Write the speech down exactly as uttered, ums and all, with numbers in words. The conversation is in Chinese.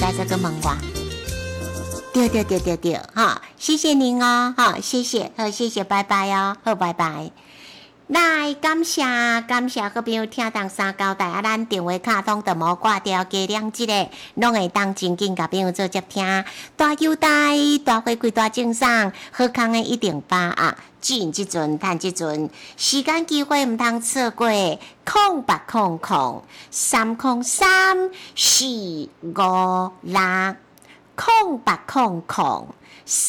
来再跟问我。对对对对对，哈，谢谢您哦，哈，谢谢，好，谢谢，拜拜哦，好，拜拜。来，感谢感谢各朋友听当三交代啊，咱电话卡通就无挂掉，加两即个，拢会当真紧甲朋友做接听。大优待、大回馈、大奖赏，好康的一定八啊！进即阵，趁即阵，时间机会毋通错过，空八空空，三空三四五六，空八空空。